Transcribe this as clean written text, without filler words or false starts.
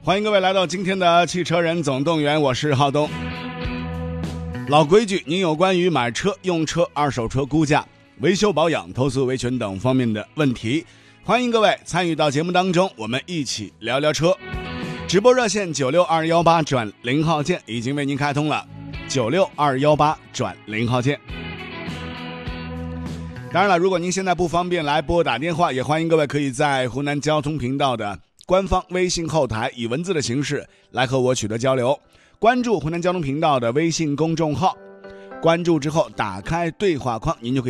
欢迎各位来到今天的汽车人总动员，我是浩东。老规矩，您有关于买车、用车、二手车估价、维修保养、投诉维权等方面的问题，欢迎各位参与到节目当中，我们一起聊聊车。直播热线96218-0号键已经为您开通了，96218-0号键。当然了，如果您现在不方便来拨打电话，也欢迎各位可以在湖南交通频道的官方微信后台以文字的形式来和我取得交流。关注湖南交通频道的微信公众号，关注之后打开对话框，您就可以